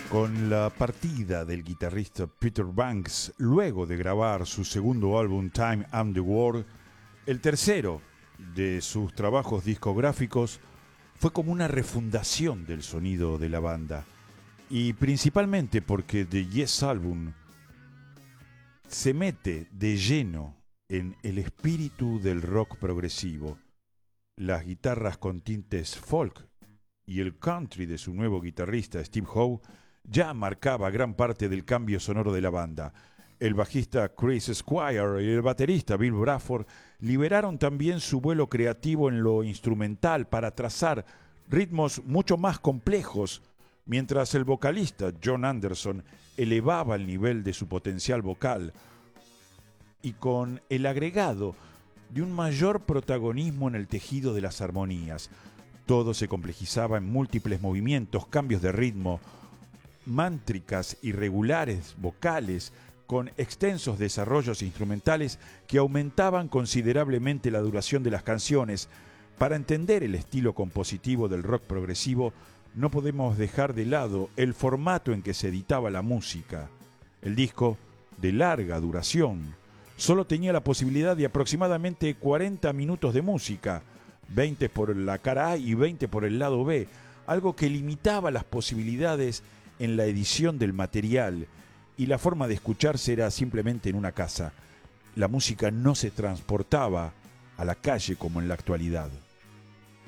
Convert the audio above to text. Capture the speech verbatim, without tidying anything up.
Con la partida del guitarrista Peter Banks, luego de grabar su segundo álbum Time and the World, el tercero de sus trabajos discográficos, fue como una refundación del sonido de la banda. Y principalmente porque The Yes Album se mete de lleno en el espíritu del rock progresivo. Las guitarras con tintes folk y el country de su nuevo guitarrista Steve Howe ya marcaba gran parte del cambio sonoro de la banda. El bajista Chris Squire y el baterista Bill Bruford liberaron también su vuelo creativo en lo instrumental para trazar ritmos mucho más complejos, mientras el vocalista John Anderson elevaba el nivel de su potencial vocal y con el agregado de un mayor protagonismo en el tejido de las armonías. Todo se complejizaba en múltiples movimientos, cambios de ritmo, mántricas irregulares vocales con extensos desarrollos instrumentales que aumentaban considerablemente la duración de las canciones. Para entender el estilo compositivo del rock progresivo, no podemos dejar de lado el formato en que se editaba la música. El disco, de larga duración, solo tenía la posibilidad de aproximadamente cuarenta minutos de música, veinte por la cara A y veinte por el lado B, algo que limitaba las posibilidades en la edición del material, y la forma de escucharse era simplemente en una casa. La música no se transportaba a la calle como en la actualidad.